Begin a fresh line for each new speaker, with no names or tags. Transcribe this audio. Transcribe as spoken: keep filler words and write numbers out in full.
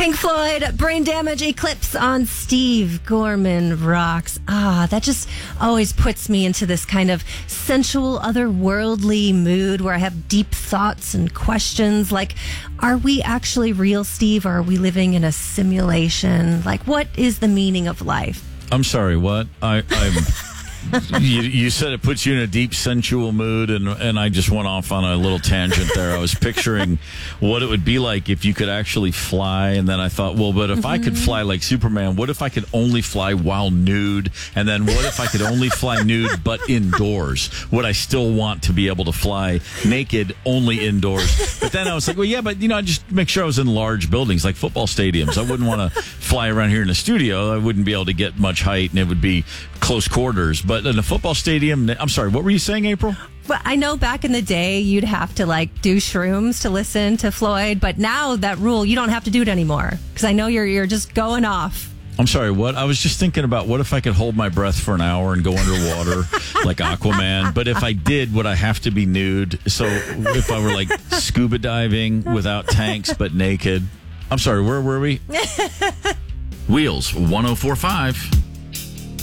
Pink Floyd, Brain Damage, Eclipse on Steve Gorman Rocks. Ah, that just always puts me into this kind of sensual, otherworldly mood where I have deep thoughts and questions like, are we actually real, Steve, or are we living in a simulation? Like, what is the meaning of life?
I'm sorry, what? I, I'm... you, you said it puts you in a deep sensual mood, and and I just went off on a little tangent there. I was picturing what it would be like if you could actually fly, and then I thought, well, but if mm-hmm. I could fly like Superman, what if I could only fly while nude? And then what if I could only fly nude but indoors? Would I still want to be able to fly naked only indoors? But then I was like, well, yeah, but you know, I just make sure I was in large buildings like football stadiums. I wouldn't want to fly around here in a studio. I wouldn't be able to get much height, and it would be close quarters. But in a football stadium, I'm sorry, what were you saying, April?
But I know back in the day you'd have to like do shrooms to listen to Floyd, but now that rule, you don't have to do it anymore because I know you're you're just going off.
I'm sorry, what? I was just thinking about what if I could hold my breath for an hour and go underwater like Aquaman, but if I did, would I have to be nude? So if I were like scuba diving without tanks but naked? I'm sorry, where were we? Wheels one oh four point five.